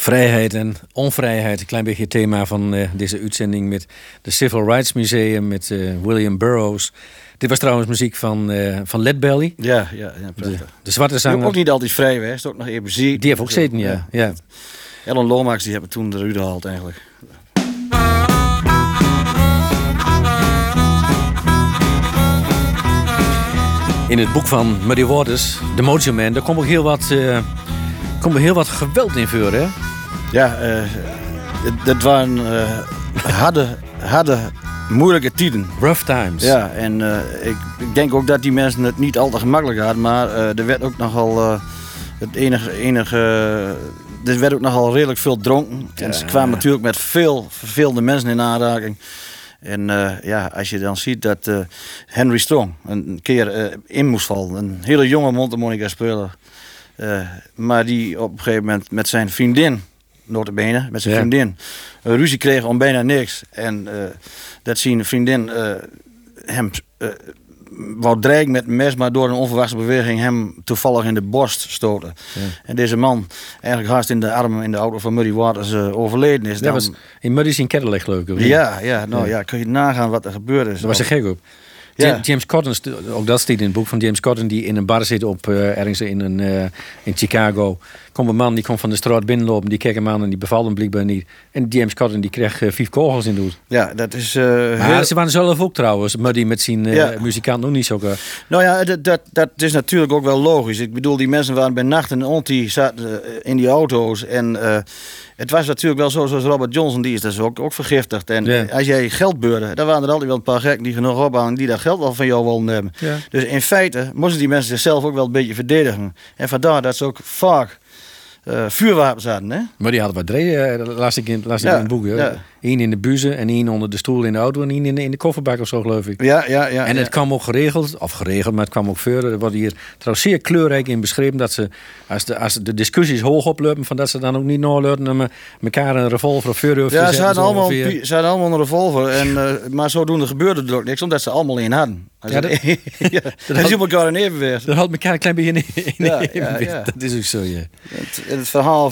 Vrijheid en onvrijheid, een klein beetje het thema van deze uitzending met de Civil Rights Museum, met William Burroughs. Dit was trouwens muziek van Lead Belly. Ja, prachtig. De zwarte zanger. Ook niet altijd vrij geweest, ook nog even muziek. Die heeft ook gezeten, ja. Ellen Lomax, die hebben toen de Rude gehaald eigenlijk. In het boek van Muddy Waters, The Mojo Man, daar komt ook heel wat geweld in voor, hè? Ja, dat waren harde, moeilijke tijden. Rough times. Ja, en ik denk ook dat die mensen het niet al te gemakkelijk hadden, maar er werd ook nogal er werd ook nogal redelijk veel dronken. Ja, en ze kwamen natuurlijk met veel verveelde mensen in aanraking. En als je dan ziet dat Henry Strong een keer in moest vallen, een hele jonge mondharmonica-speler, maar die op een gegeven moment met zijn vriendin, notabene, met zijn vriendin, ruzie kreeg om bijna niks. En dat zijn vriendin hem wou dreigen met een mes, maar door een onverwachte beweging hem toevallig in de borst stoten. Ja. En deze man eigenlijk haast in de armen in de auto van Muddy Waters overleden is. Dat was in Muddy's in Cadillac, geloof ik. Ja, kun je nagaan wat er gebeurd is. Dat was er gek op. Ja. James Cotton, ook dat staat in het boek van James Cotton, die in een bar zit ergens in Chicago. Komt een man, die komt van de straat binnenlopen, die kijkt hem aan en die bevalt hem blijkbaar niet. En James Cotton die kreeg 5 kogels in de hoed. Ja, dat is... maar ze waren zelf ook trouwens, Muddy met zijn muzikant nog niet zo... Nou ja, dat is natuurlijk ook wel logisch. Ik bedoel, die mensen waren bij nacht en ont, zaten in die auto's en... het was natuurlijk wel zo, zoals Robert Johnson, die is dus ook vergiftigd. En als jij geld beurde, dan waren er altijd wel een paar gekken die genoeg ophangen die dat geld wel van jou wilden nemen. Ja. Dus in feite moesten die mensen zichzelf ook wel een beetje verdedigen. En vandaar dat ze ook vaak vuurwapens hadden. Hè? Maar die hadden wat drie, las ik in het boek. Ja. Eén in de buizen en één onder de stoel in de auto en één in de kofferbak of zo, geloof ik. Ja. En het kwam ook geregeld, maar het kwam ook verder. Er wordt hier trouwens zeer kleurrijk in beschreven dat ze, als de discussies hoog oplopen, van dat ze dan ook niet noorluiden om elkaar een revolver of vuur te zetten. Ze hadden allemaal een revolver, maar zodoende gebeurde er ook niks, omdat ze allemaal één hadden. Dat is op elkaar in evenwicht. Dat houdt elkaar een klein beetje in evenwicht. Ja. Dat is ook zo, ja. Het verhaal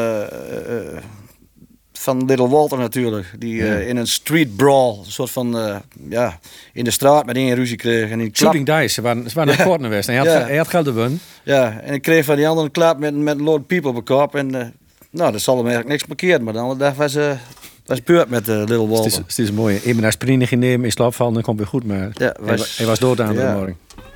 van Little Walter natuurlijk, die in een street brawl, een soort van, in de straat met één ruzie kreeg. En Shooting dice, ze waren naar Korten geweest en hij had geld gewonnen. Ja, en ik kreeg van die andere een klap met een load people op de kop en dat zal hem eigenlijk niks markeerd, maar de andere dag was beurt met Little Walter. Het is mooi. Even naar sprint nemen, in slaap vallen, dan komt weer goed, maar hij was dood aan de morgen.